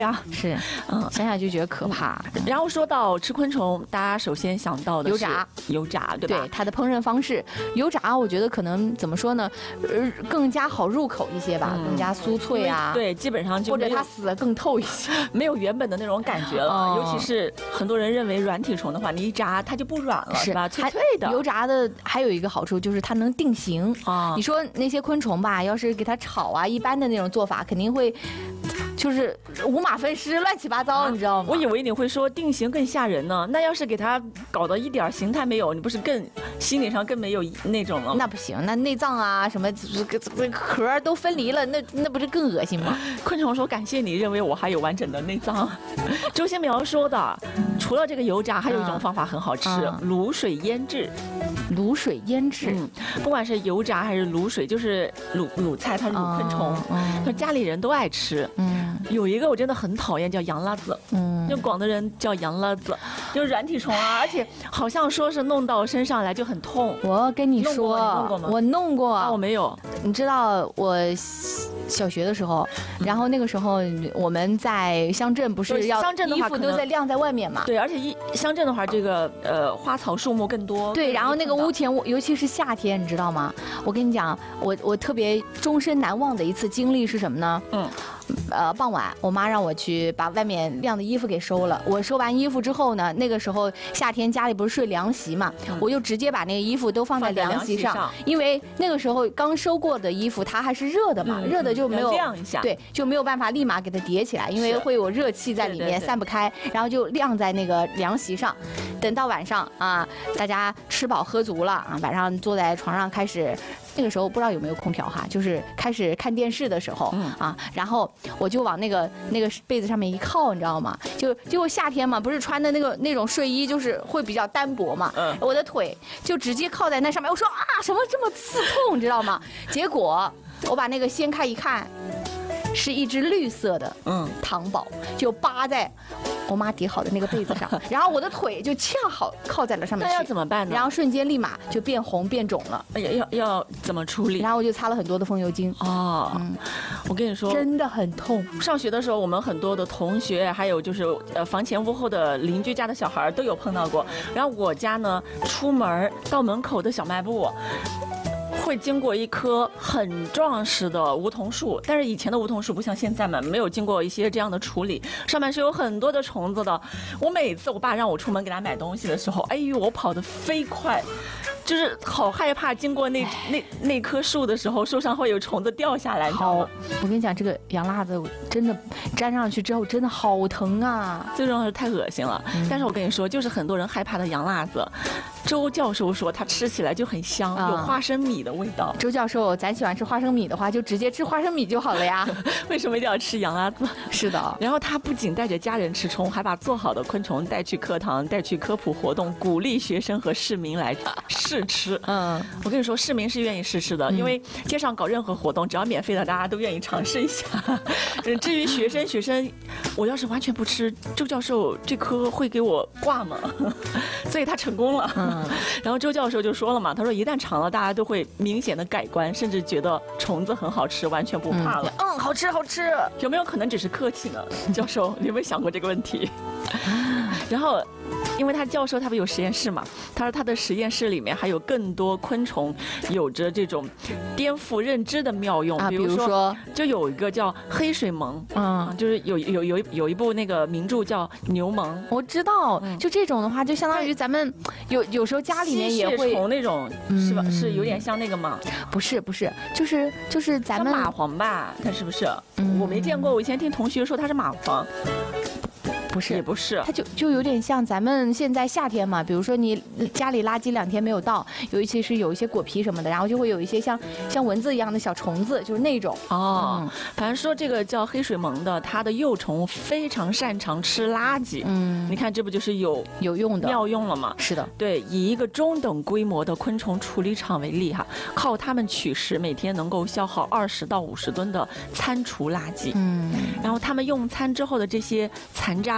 呀。 是，想想就觉得可怕。 然后说到吃昆虫，大家首先想到的是油炸，对吧？ 对，它的烹饪方式，油炸我觉得可能怎么说呢，更加好入口一些吧，更加酥脆啊。 对，基本上就或者它死得更透一些， 没有原本的那种感觉了。尤其是很多人认为软体虫的话，你一炸它就不软了，是吧？脆脆的。 油炸的还有一个好处就是它能定型啊。你说那些昆虫吧，要是给它炒啊，一般的那种做法肯定会。就是五马分尸，乱七八糟，你知道吗？ 我以为你会说定型更吓人呢。那要是给它搞得一点形态没有，你不是更心理上更没有那种了？ 那不行，那内脏啊什么壳都分离了，那不是更恶心吗？ 昆虫说感谢你认为我还有完整的内脏。周新苗说的，除了这个油炸，还有一种方法很好吃，卤水腌制。 卤水腌制， 不管是油炸还是卤水，就是卤菜，它卤昆虫，就家里人都爱吃。有一个我真的很讨厌，叫洋辣子。就广东人叫洋辣子，就是软体虫啊，而且好像说是弄到身上来就很痛。 我跟你说， 弄过吗？ 我弄过啊，我没有。 你知道我小学的时候，然后那个时候我们在乡镇，不是要衣服都在晾在外面嘛？ 对，而且乡镇的话，这个花草树木更多。 对，然后那个屋前，尤其是夏天，你知道吗？我跟你讲，我特别终身难忘的一次经历是什么呢？傍晚，我妈让我去把外面晾的衣服给收了。我收完衣服之后呢，那个时候夏天家里不是睡凉席嘛，我就直接把那个衣服都放在凉席上，因为那个时候刚收过的衣服它还是热的嘛，热的就没有晾一下， 对，就没有办法立马给它叠起来，因为会有热气在里面散不开，然后就晾在那个凉席上。等到晚上啊，大家吃饱喝足了啊，晚上坐在床上开始。那个时候不知道有没有空调哈，就是开始看电视的时候啊，然后我就往那个被子上面一靠，你知道吗？就夏天嘛，不是穿的那种睡衣，就是会比较单薄嘛，我的腿就直接靠在那上面，我说啊，什么这么刺痛，你知道吗？结果我把那个掀开一看，是一只绿色的糖宝，就扒在我妈叠好的那个被子上，然后我的腿就恰好靠在了上面去。 那要怎么办呢？ 然后瞬间立马就变红变肿了。 要怎么处理？ 然后我就擦了很多的风油精。 我跟你说， 真的很痛。 上学的时候，我们很多的同学，还有就是房前屋后的邻居家的小孩都有碰到过。然后我家呢，出门到门口的小卖部。会经过一棵很壮实的梧桐树，但是以前的梧桐树不像现在嘛，没有经过一些这样的处理，上面是有很多的虫子的。我每次我爸让我出门给他买东西的时候，哎呦，我跑得飞快，就是好害怕经过那棵树的时候，树上会有虫子掉下来。好， 我跟你讲，这个洋辣子真的粘上去之后真的好疼啊， 最重要是太恶心了。但是我跟你说，就是很多人害怕的洋辣子，周教授说他吃起来就很香，有花生米的味道。 周教授，咱喜欢吃花生米的话，就直接吃花生米就好了呀。 为什么一定要吃洋辣子？ 是的。 然后他不仅带着家人吃虫，还把做好的昆虫带去课堂，带去科普活动，鼓励学生和市民来试吃。我跟你说，市民是愿意试吃的，因为街上搞任何活动，只要免费的，大家都愿意尝试一下。至于学生，我要是完全不吃，周教授这科会给我挂吗？所以他成功了。然后周教授就说了嘛，他说一旦尝了，大家都会明显的改观，甚至觉得虫子很好吃，完全不怕了。 好吃好吃。 有没有可能只是客气呢？教授，你有没有想过这个问题？然后因为他教授他不有实验室嘛，他说他的实验室里面还有更多昆虫有着这种颠覆认知的妙用，比如说就有一个叫黑水虻，就是有一部那个名著叫《牛虻》， 我知道，就这种的话，就相当于咱们有时候家里面也会吸血虫那种，是吧？是有点像那个吗？ 不是，就是咱们蚂蟥吧？它是不是？我没见过，我以前听同学说它是蚂蟥。 不是， 也不是， 它就有点像咱们现在夏天嘛，比如说你家里垃圾2天没有倒，尤其是有一些果皮什么的，然后就会有一些像蚊子一样的小虫子，就是那种。 反正说这个叫黑水虻的，它的幼虫非常擅长吃垃圾。你看这不就是有用的妙用了吗？ 是的， 对，以一个中等规模的昆虫处理厂为例哈，靠它们取食，每天能够消耗20到50吨的餐厨垃圾。然后他们用餐之后的这些残渣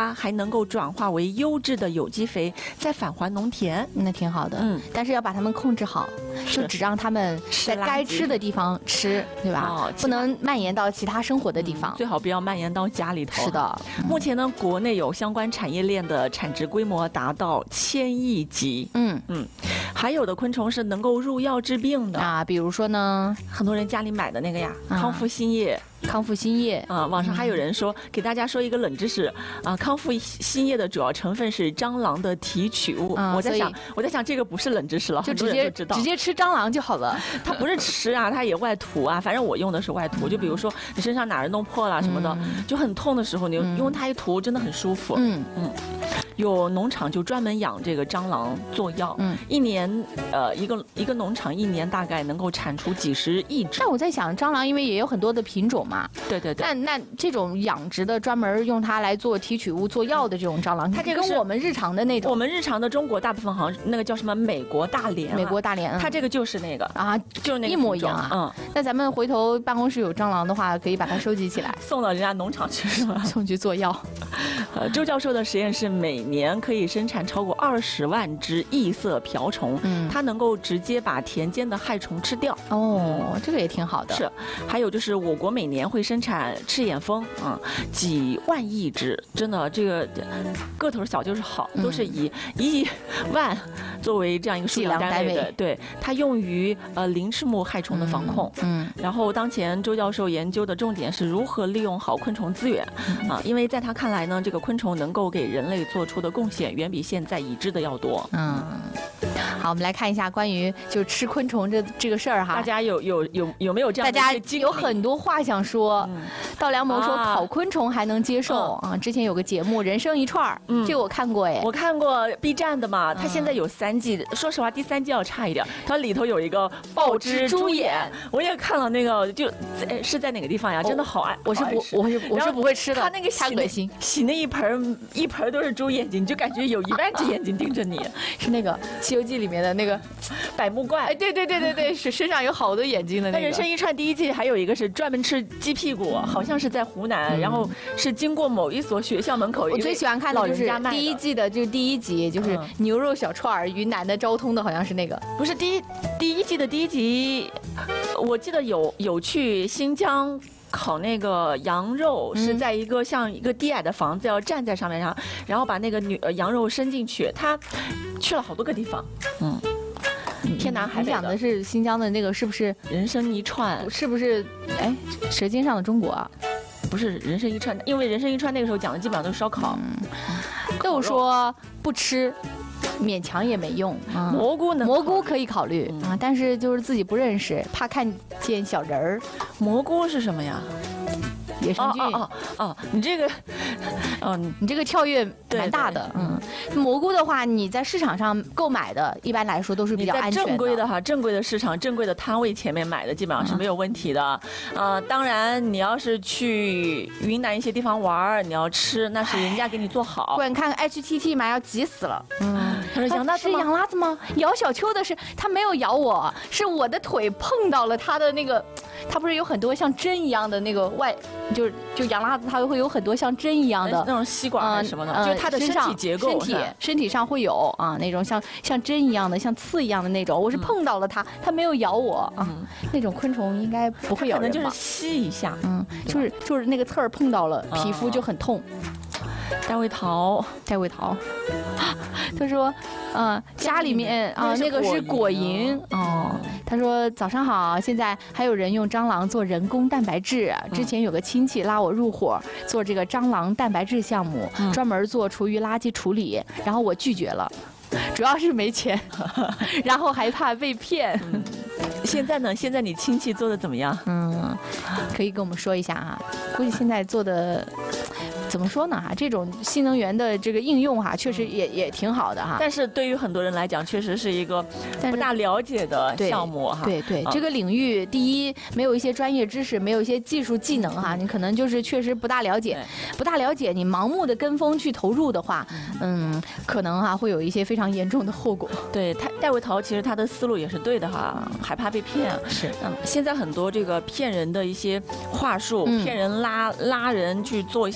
它还能够转化为优质的有机肥，再返还农田。 那挺好的。但是要把它们控制好，就只让它们在该吃的地方吃，对吧？不能蔓延到其他生活的地方， 最好不要蔓延到家里头。 是的。 目前呢，国内有相关产业链的产值规模达到1000亿级。还有的昆虫是能够入药治病的啊，比如说呢， 很多人家里买的那个呀，康复新叶。 康复新叶啊，网上还有人说，给大家说一个冷知识啊，康复新叶的主要成分是蟑螂的提取物。我在想这个不是冷知识了， 就直接吃蟑螂就好了。 它不是吃啊，它也外涂啊，反正我用的是外涂。就比如说你身上哪儿弄破了什么的，就很痛的时候，你用它一涂，真的很舒服。有农场就专门养这个蟑螂做药，一年一个农场一年大概能够产出几十亿只。 但我在想，蟑螂因为也有很多的品种嘛， 对。 那这种养殖的专门用它来做提取物、做药的这种蟑螂，它这个跟我们日常的那种， 我们日常的中国大部分好像那个叫什么美国大蠊，它这个就是那个啊， 就是那个一模一样啊。那咱们回头办公室有蟑螂的话，可以把它收集起来， 送到人家农场去是吗？ 送去做药。 周教授的实验室每年可以生产超过20万只异色瓢虫，它能够直接把田间的害虫吃掉。 这个也挺好的。 是，还有就是我国每年会生产赤眼蜂几万亿只，真的这个个头小就是好，都是以1万作为这样一个数量单位的。对，它用于鳞翅目害虫的防控。然后当前周教授研究的重点是如何利用好昆虫资源因为在他看来呢，这个昆虫能够给人类做出的贡献远比现在已知的要多。 好，我们来看一下关于就吃昆虫这个事儿哈， 大家有没有这样的一些经历？ 大家有很多话想说。稻良谋说烤昆虫还能接受之前有个节目《人生一串》，这个我看过哎， 我看过 B 站的嘛，它现在有3季，说实话第3季要差一点，它里头有一个爆汁猪眼，我也看了那个，就是在哪个地方呀？真的好爱， 我是不会吃的， 它那个太恶心， 洗那一盆都是猪眼睛，你就感觉有1万只眼睛盯着你， 是那个《西游记》里面的那个百目怪， 哎，对，是身上有好多眼睛的那个。 人生一串第1季还有一个是专门吃鸡屁股，好像是在湖南，然后是经过某一所学校门口。 我最喜欢看的就是第1季的，就是第1集，就是牛肉小串儿，云南的昭通的，好像是那个。 不是第一季的第1集，我记得有去新疆烤那个羊肉，是在一个像一个低矮的房子，要站在上面，然后把那个羊肉伸进去，他去了好多个地方。天南海北的。 你讲的是新疆的那个是不是人生一串？ 是不是？哎，舌尖上的中国啊？ 不是人生一串，因为人生一串那个时候讲的基本上都是烧烤。 都说不吃，勉强也没用。 蘑菇可以考虑但是就是自己不认识，怕看见小人儿。 蘑菇是什么呀？ 野生菌。 你这个， 你这个跳跃蛮大的。蘑菇的话，你在市场上购买的，一般来说都是比较安全的。 正规的市场、正规的摊位前面买的，基本上是没有问题的。当然，你要是去云南一些地方玩，你要吃，那是人家给你做好。 不然看 HTT 嘛，要急死了。 他说羊拉子吗？咬小秋的是他没有咬我，是我的腿碰到了他的那个。它不是有很多像针一样的那个就羊拉子，它会有很多像针一样的那种吸管什么的，就是它的身体结构， 身体上会有那种像针一样的、像刺一样的那种。我是碰到了它没有咬我那种昆虫应该不会咬人吧？ 可能就是吸一下， 就是那个刺儿碰到了皮肤就很痛。 戴卫桃， 他说，家里面那个是果蝇他说早上好，现在还有人用蟑螂做人工蛋白质。之前有个亲戚拉我入伙做这个蟑螂蛋白质项目，专门做厨余垃圾处理，然后我拒绝了，主要是没钱，然后还怕被骗。 现在呢？现在你亲戚做的怎么样？ 可以跟我们说一下估计现在做的。怎么说呢这种新能源的这个应用确实也挺好的但是对于很多人来讲，确实是一个不大了解的项目对，这个领域第一没有一些专业知识，没有一些技术技能你可能就是确实不大了解，你盲目的跟风去投入的话，可能会有一些非常严重的后果。 对，戴卫桃其实他的思路也是对的害怕被骗。 是， 现在很多这个骗人的一些话术，骗人拉人去做一些投资的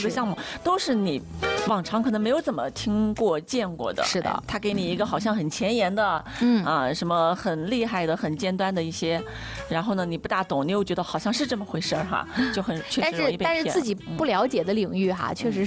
个项目都是你往常可能没有怎么听过见过的。 是的， 他给你一个好像很前沿的，什么很厉害的、很尖端的一些，然后呢你不大懂，你又觉得好像是这么回事儿哈，就很确实容易被骗。 但是自己不了解的领域哈，确实